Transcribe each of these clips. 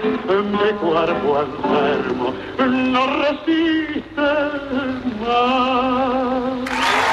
mi cuerpo enfermo no resiste más.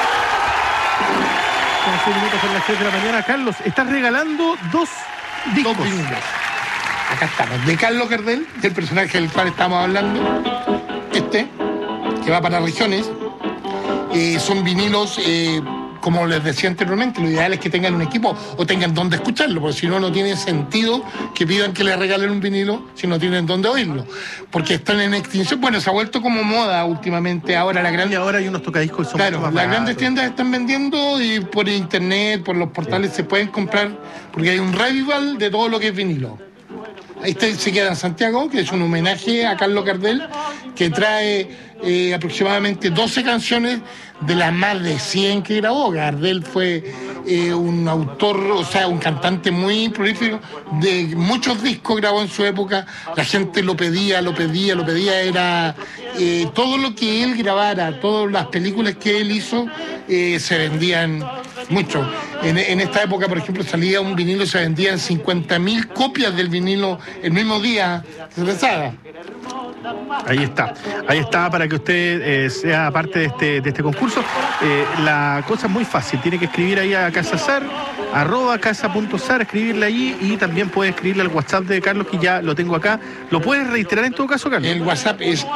6 minutos por las 3 de la mañana. Carlos, estás regalando dos discos. Acá estamos, de Carlos Gardel, del personaje del cual estamos hablando, que va para regiones. Son vinilos, como les decía anteriormente, lo ideal es que tengan un equipo o tengan donde escucharlo, porque si no, no tiene sentido que pidan que les regalen un vinilo si no tienen donde oírlo, porque están en extinción. Bueno, se ha vuelto como moda últimamente. Ahora y ahora hay unos tocadiscos que son claro, mucho más las baratos. grandes tiendas están vendiendo y por internet, por los portales se pueden comprar, porque hay un revival de todo lo que es vinilo. Este se queda en Santiago, que es un homenaje a Carlos Gardel, que trae aproximadamente 12 canciones de las más de 100 que grabó. Gardel fue un autor, o sea, un cantante muy prolífico, de muchos discos grabó en su época. La gente lo pedía, era todo lo que él grabara, todas las películas que él hizo, se vendían mucho. En esta época, por ejemplo, salía un vinilo, se vendían 50.000 copias del vinilo el mismo día que se lanzaba. Ahí está para que usted sea parte de este concurso. La cosa es muy fácil, tiene que escribir ahí a Casazar, @casa.zar, escribirle allí, y también puede escribirle al WhatsApp de Carlos, que ya lo tengo acá. ¿Lo puedes reiterar en todo caso, Carlos? El WhatsApp es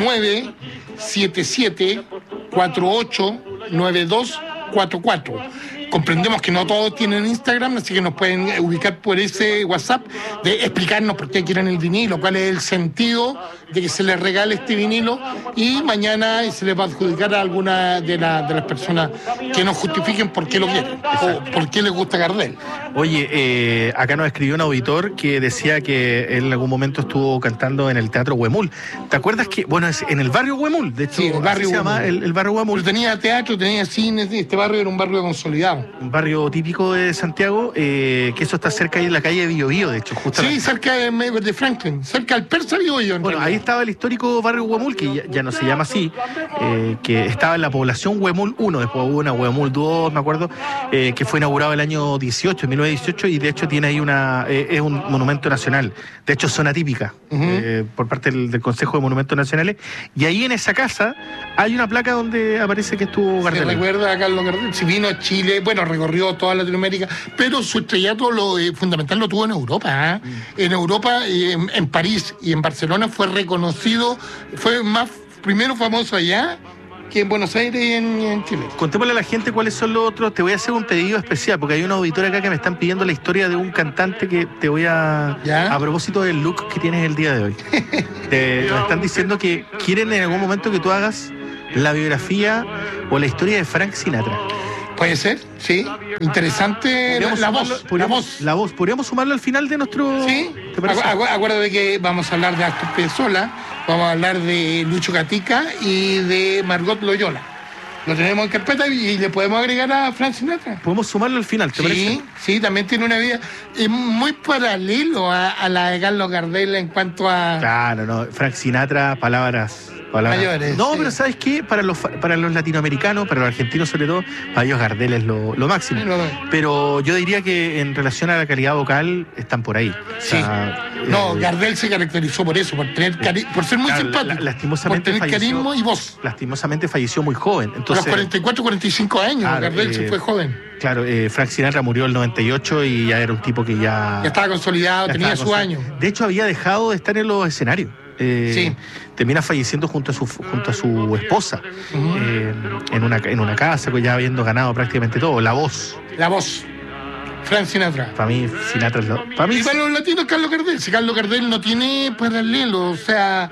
977-489244. Comprendemos que no todos tienen Instagram, así que nos pueden ubicar por ese WhatsApp, de explicarnos por qué quieren el vinilo, cuál es el sentido de que se les regale este vinilo, y mañana se les va a adjudicar a alguna de las personas que nos justifiquen por qué lo quieren o por qué les gusta Gardel. Oye, acá nos escribió un auditor que decía que él en algún momento estuvo cantando en el Teatro Huemul. ¿Te acuerdas que, bueno, es en el barrio Huemul? De hecho, sí, el barrio se llama el barrio Huemul. Pero tenía teatro, tenía cine, este barrio era un barrio consolidado. Un barrio típico de Santiago, que eso está cerca de la calle de Biobío, de hecho, justamente. Sí, cerca de Franklin, cerca del Persa Biobío. Bueno, ahí estaba el histórico barrio Huemul, que ya no se llama así, que estaba en la población Huemul 1, después hubo una Huemul 2, me acuerdo, que fue inaugurado el año 1918, y de hecho tiene ahí es un monumento nacional, de hecho zona típica, por parte del Consejo de Monumentos Nacionales, y ahí en esa casa hay una placa donde aparece que estuvo Gardel. Se recuerda a Carlos Gardel, si vino a Chile, bueno, recorrió toda Latinoamérica, pero su estrellato fundamental lo tuvo en Europa. En Europa, en París y en Barcelona fue reconocido, fue primero famoso allá que en Buenos Aires y en Chile. Contémosle a la gente cuáles son los otros. Te voy a hacer un pedido especial, porque hay un auditor acá que me están pidiendo la historia de un cantante que te voy a propósito del look que tienes el día de hoy. Me están diciendo que quieren en algún momento que tú hagas la biografía o la historia de Frank Sinatra. Puede ser, sí. Interesante la voz. ¿Podríamos sumarlo al final de nuestro...? Sí. Acuérdate que vamos a hablar de Astor Piazzolla, vamos a hablar de Lucho Gatica y de Margot Loyola. Lo tenemos en carpeta y le podemos agregar a Frank Sinatra. Podemos sumarlo al final, ¿te parece? Sí, también tiene una vida muy paralelo a la de Carlos Gardel en cuanto a... Claro, no, Frank Sinatra, palabras mayores. No, sí. Pero ¿sabes qué? Para los latinoamericanos, para los argentinos sobre todo, para ellos Gardel es lo máximo. Sí, pero yo diría que en relación a la calidad vocal están por ahí. Sí. Gardel se caracterizó por eso, por tener por ser muy simpático. Lastimosamente por tener carisma y voz. Lastimosamente falleció muy joven. Entonces, a los 44, 45 años, claro, Gardel se fue joven. Claro, Frank Sinatra murió en el 98 y ya era un tipo que ya estaba consolidado, tenía su año. De hecho, había dejado de estar en los escenarios. Termina falleciendo junto a su esposa, en una casa, ya habiendo ganado prácticamente todo. La voz. Frank Sinatra. Para mí, Sinatra es y para los latinos, Carlos Gardel. Si Carlos Gardel no tiene paralelo, o sea,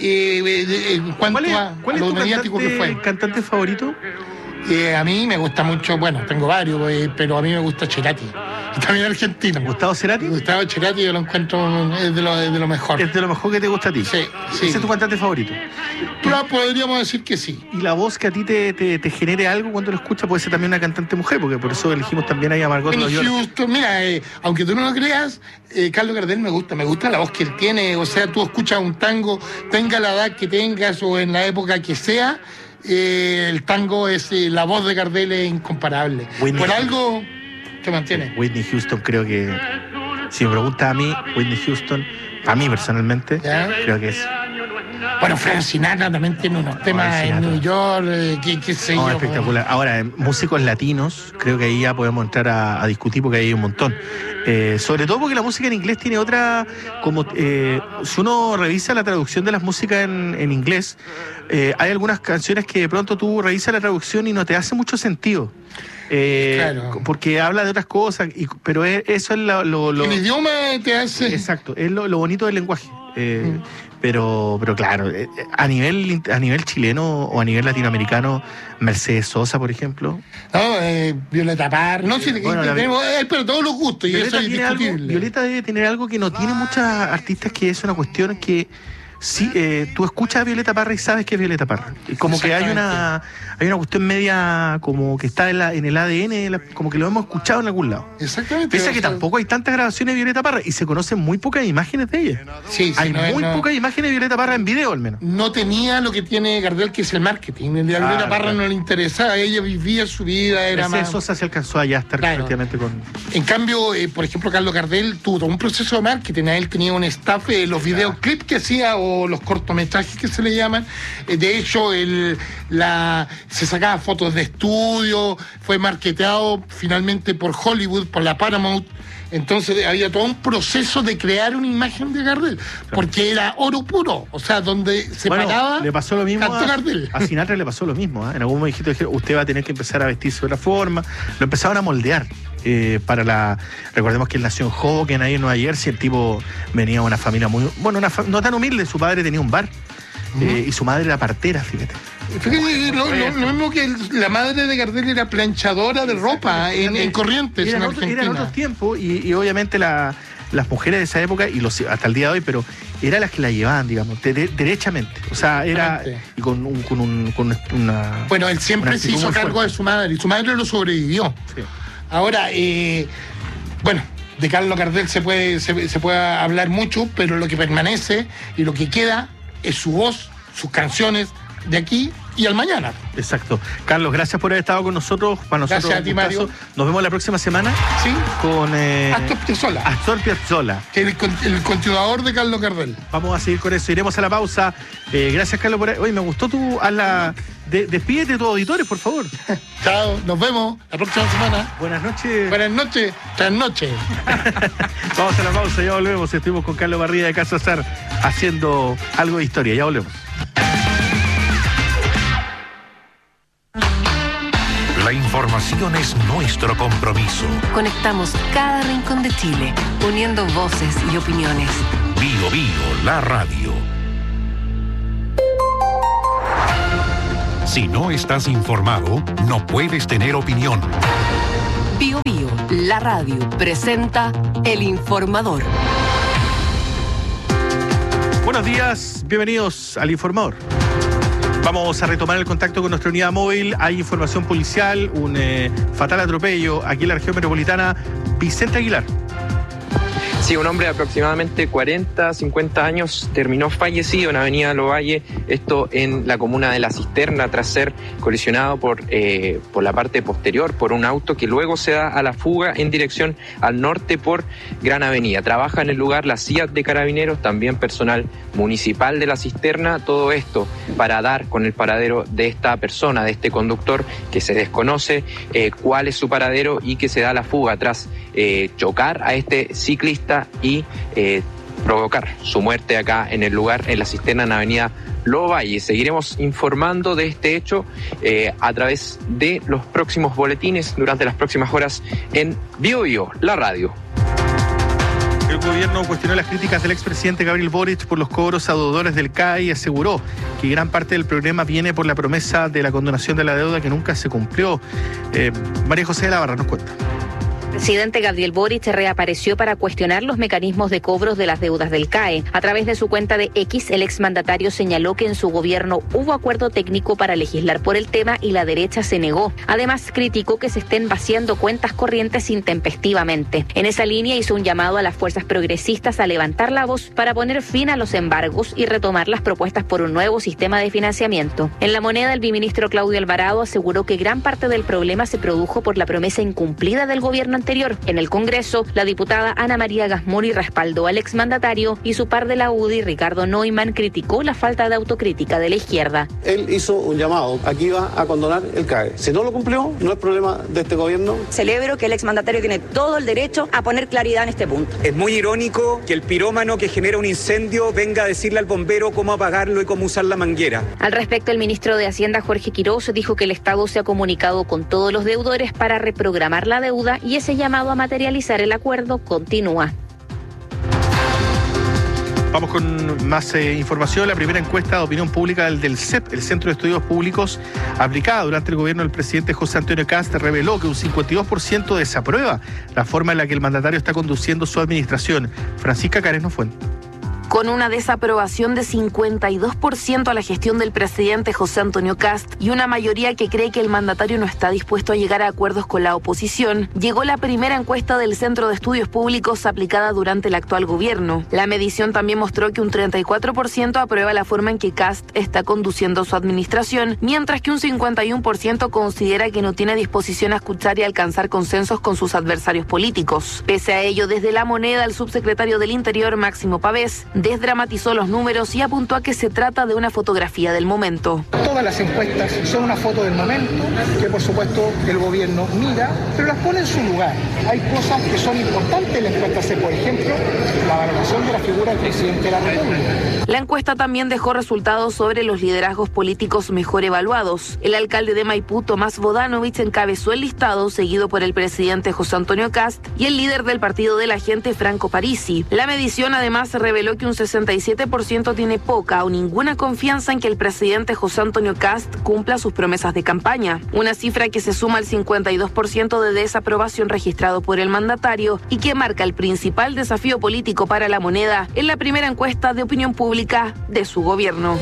en cuanto a lo mediático que fue. ¿Cantante favorito? A mí me gusta mucho, bueno, tengo varios, pero a mí me gusta Cerati. También argentino. ¿Gustavo Cerati? Gustavo Cerati, yo lo encuentro es de lo mejor. ¿Es de lo mejor que te gusta a ti? Sí. ¿Ese es tu cantante favorito? Podríamos decir que sí. ¿Y la voz que a ti te genere algo cuando lo escuchas? Puede ser también una cantante mujer, porque por eso elegimos también ahí a Margot Loyola. Justo, mira, aunque tú no lo creas, Carlos Gardel me gusta la voz que él tiene. O sea, tú escuchas un tango, tenga la edad que tengas o en la época que sea, el tango la voz de Gardel es incomparable. Por algo te mantiene. Whitney Houston, creo que, si me preguntas a mí, Whitney Houston a mí personalmente, ¿Ya? creo que es Bueno, Frank Sinatra también tiene unos temas en New York, qué sé yo. espectacular. Ahora, en músicos latinos, creo que ahí ya podemos entrar a discutir porque hay un montón. Sobre todo porque la música en inglés tiene otra, como si uno revisa la traducción de las músicas en inglés, hay algunas canciones que de pronto tú revisas la traducción y no te hace mucho sentido. Claro. Porque habla de otras cosas, pero eso es lo El idioma te hace... exacto, es lo bonito del lenguaje. Pero claro, a nivel chileno o a nivel latinoamericano, Mercedes Sosa, por ejemplo. No, Violeta Parra. No, sí, Bueno, tenemos pero todos los gustos y eso es indiscutible. Violeta debe tener algo que no tiene muchas artistas, que es una cuestión que sí, tú escuchas a Violeta Parra y sabes que es Violeta Parra. Y como que hay una cuestión media como que está en el ADN, como que lo hemos escuchado en algún lado. Exactamente. Pese a que tampoco hay tantas grabaciones de Violeta Parra y se conocen muy pocas imágenes de ella. Sí, Hay muy pocas imágenes de Violeta Parra en video, al menos. No tenía lo que tiene Gardel, que es el marketing. El de Violeta Parra claro. no le interesaba. Ella vivía su vida, era Mercedes más... Sosa se alcanzó allá a estar efectivamente con... En cambio, por ejemplo, Carlos Gardel tuvo un proceso de marketing. A él tenía un staff, los videoclips que hacía o los cortometrajes que se le llaman. De hecho, se sacaba fotos de estudio, fue marketeado finalmente por Hollywood, por la Paramount. Entonces había todo un proceso de crear una imagen de Gardel, porque era oro puro, o sea, donde se paraba, le pasó lo mismo cantó Gardel. a Sinatra, le pasó lo mismo, ¿eh? En algún momento dijeron, usted va a tener que empezar a vestirse de otra forma, lo empezaron a moldear. Recordemos que él nació en Hoboken, ahí en Nueva Jersey, el tipo venía de una familia muy, no tan humilde, su padre tenía un bar, y su madre era partera, fíjate. Fíjate, lo mismo que la madre de Gardel era planchadora de ropa en Corrientes, en Argentina. Eran otros tiempos y obviamente las mujeres de esa época, y hasta el día de hoy, pero eran las que la llevaban, digamos, derechamente. O sea, era y con una... Bueno, él siempre se hizo cargo de su madre y su madre lo sobrevivió. Sí. Ahora, bueno, de Carlos Gardel se puede hablar mucho, pero lo que permanece y lo que queda es su voz, sus canciones de aquí y al mañana. Exacto. Carlos, gracias por haber estado con nosotros. Para nosotros, gracias a ti, Mario. Nos vemos la próxima semana. Sí. Con Astor Piazzolla. Que es el continuador de Carlos Gardel. Vamos a seguir con eso. Iremos a la pausa. Gracias, Carlos, por... Oye, me gustó tu... Despídete de tus auditores, por favor. Chao, nos vemos la próxima semana. Buenas noches. Buenas noches. Buenas noches. Vamos a la pausa, ya volvemos. Estuvimos con Carlos Barría de Casa Azar haciendo algo de historia. Ya volvemos. La información es nuestro compromiso. Conectamos cada rincón de Chile, uniendo voces y opiniones. Bio Bio, la radio. Si no estás informado, no puedes tener opinión. Bio Bio, la radio, presenta El Informador. Buenos días, bienvenidos al Informador. Vamos a retomar el contacto con nuestra unidad móvil. Hay información policial, un fatal atropello aquí en la región metropolitana. Vicente Aguilar. Sí, un hombre de aproximadamente 40, 50 años terminó fallecido en Avenida Lovalle, esto en la comuna de La Cisterna, tras ser colisionado por la parte posterior por un auto que luego se da a la fuga en dirección al norte por Gran Avenida. Trabaja en el lugar la CIAT de Carabineros, también personal municipal de La Cisterna, todo esto para dar con el paradero de esta persona, de este conductor que se desconoce cuál es su paradero y que se da a la fuga tras chocar a este ciclista y provocar su muerte acá en el lugar, en La Cisterna, en Avenida Lovalle. Seguiremos informando de este hecho a través de los próximos boletines durante las próximas horas en Bio Bio, la radio. El gobierno cuestionó las críticas del expresidente Gabriel Boric por los cobros a deudores del CAE y aseguró que gran parte del problema viene por la promesa de la condonación de la deuda que nunca se cumplió. María José de la Barra nos cuenta. El presidente Gabriel Boric reapareció para cuestionar los mecanismos de cobros de las deudas del CAE. A través de su cuenta de X, el exmandatario señaló que en su gobierno hubo acuerdo técnico para legislar por el tema y la derecha se negó. Además, criticó que se estén vaciando cuentas corrientes intempestivamente. En esa línea hizo un llamado a las fuerzas progresistas a levantar la voz para poner fin a los embargos y retomar las propuestas por un nuevo sistema de financiamiento. En La Moneda, el viceministro Claudio Alvarado aseguró que gran parte del problema se produjo por la promesa incumplida del gobierno anterior. En el Congreso, la diputada Ana María Gasmuri respaldó al exmandatario y su par de la UDI, Ricardo Neumann, criticó la falta de autocrítica de la izquierda. Él hizo un llamado, aquí va a condonar el CAE. Si no lo cumplió, no es problema de este gobierno. Celebro que el exmandatario tiene todo el derecho a poner claridad en este punto. Es muy irónico que el pirómano que genera un incendio venga a decirle al bombero cómo apagarlo y cómo usar la manguera. Al respecto, el ministro de Hacienda, Jorge Quirós, dijo que el Estado se ha comunicado con todos los deudores para reprogramar la deuda y ese llamado a materializar el acuerdo continúa. Vamos con más información. La primera encuesta de opinión pública del CEP, el Centro de Estudios Públicos, aplicada durante el gobierno del presidente José Antonio Kast, reveló que un 52% desaprueba la forma en la que el mandatario está conduciendo su administración. Francisca Careno Fuente. Con una desaprobación de 52% a la gestión del presidente José Antonio Kast y una mayoría que cree que el mandatario no está dispuesto a llegar a acuerdos con la oposición, llegó la primera encuesta del Centro de Estudios Públicos aplicada durante el actual gobierno. La medición también mostró que un 34% aprueba la forma en que Kast está conduciendo su administración, mientras que un 51% considera que no tiene disposición a escuchar y alcanzar consensos con sus adversarios políticos. Pese a ello, desde La Moneda, el subsecretario del Interior, Máximo Pavés, desdramatizó los números y apuntó a que se trata de una fotografía del momento. Todas las encuestas son una foto del momento, que por supuesto el gobierno mira, pero las pone en su lugar. Hay cosas que son importantes en la encuesta, por ejemplo, la valoración de la figura del presidente de la República. La encuesta también dejó resultados sobre los liderazgos políticos mejor evaluados. El alcalde de Maipú, Tomás Bodanovich, encabezó el listado, seguido por el presidente José Antonio Kast y el líder del Partido de la Gente, Franco Parisi. La medición además reveló que un 67% tiene poca o ninguna confianza en que el presidente José Antonio Kast cumpla sus promesas de campaña, una cifra que se suma al 52% de desaprobación registrado por el mandatario y que marca el principal desafío político para La Moneda en la primera encuesta de opinión pública de su gobierno.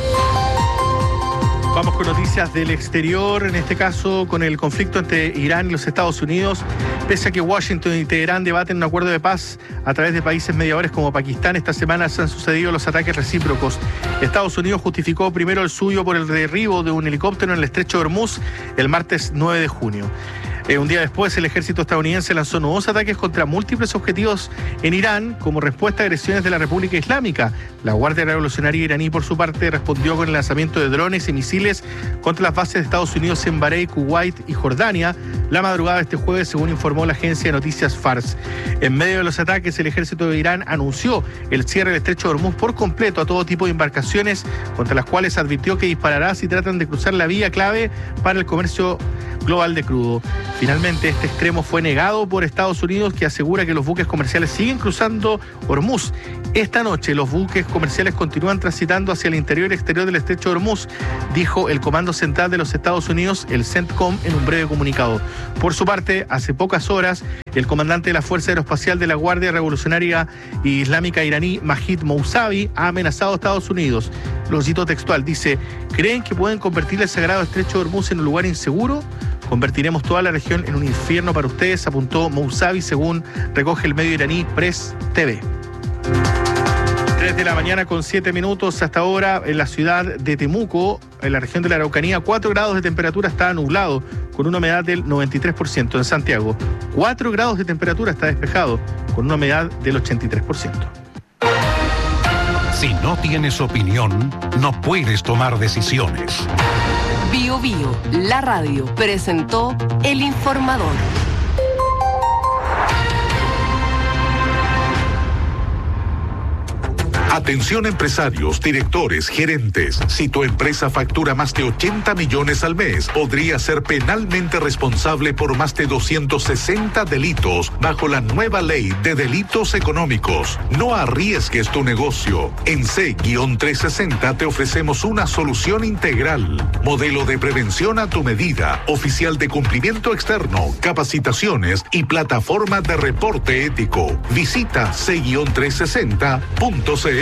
Vamos con noticias del exterior, en este caso con el conflicto entre Irán y los Estados Unidos. Pese a que Washington y Teherán debaten un acuerdo de paz a través de países mediadores como Pakistán, esta semana se han sucedido los ataques recíprocos. Estados Unidos justificó primero el suyo por el derribo de un helicóptero en el estrecho de Hormuz el martes 9 de junio. Un día después, el ejército estadounidense lanzó nuevos ataques contra múltiples objetivos en Irán como respuesta a agresiones de la República Islámica. La Guardia Revolucionaria iraní, por su parte, respondió con el lanzamiento de drones y misiles contra las bases de Estados Unidos en Bahrein, Kuwait y Jordania la madrugada de este jueves, según informó la agencia de noticias Fars. En medio de los ataques, el ejército de Irán anunció el cierre del estrecho de Hormuz por completo a todo tipo de embarcaciones, contra las cuales advirtió que disparará si tratan de cruzar la vía clave para el comercio global de crudo. Finalmente, este extremo fue negado por Estados Unidos, que asegura que los buques comerciales siguen cruzando Hormuz. Esta noche, los buques comerciales continúan transitando hacia el interior y exterior del estrecho de Hormuz, dijo el Comando Central de los Estados Unidos, el CENTCOM, en un breve comunicado. Por su parte, hace pocas horas, el comandante de la Fuerza Aeroespacial de la Guardia Revolucionaria Islámica iraní, Majid Mousavi, ha amenazado a Estados Unidos. Lo cito textual, dice: ¿creen que pueden convertir el sagrado estrecho de Hormuz en un lugar inseguro? Convertiremos toda la región en un infierno para ustedes, apuntó Mousavi, según recoge el medio iraní Press TV. 3 de la mañana con 7 minutos hasta ahora en la ciudad de Temuco, en la región de la Araucanía, 4 grados de temperatura, está nublado, con una humedad del 93%. En Santiago, 4 grados de temperatura, está despejado, con una humedad del 83%. Si no tienes opinión, no puedes tomar decisiones. Bio Bio, la radio, presentó El Informador. Atención empresarios, directores, gerentes. Si tu empresa factura más de 80 millones al mes, podría ser penalmente responsable por más de 260 delitos bajo la nueva ley de delitos económicos. No arriesgues tu negocio. En C-360 te ofrecemos una solución integral. Modelo de prevención a tu medida, oficial de cumplimiento externo, capacitaciones y plataforma de reporte ético. Visita C-360.cl.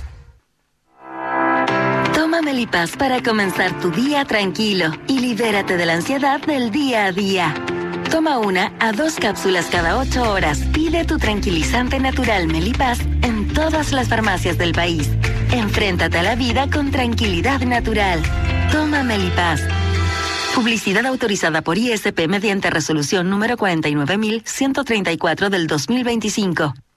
Toma Melipaz para comenzar tu día tranquilo y libérate de la ansiedad del día a día. Toma 1 a 2 cápsulas cada 8 horas. Pide tu tranquilizante natural Melipaz en todas las farmacias del país. Enfréntate a la vida con tranquilidad natural. Toma Melipaz. Publicidad autorizada por ISP mediante resolución número 49.134 del 2025.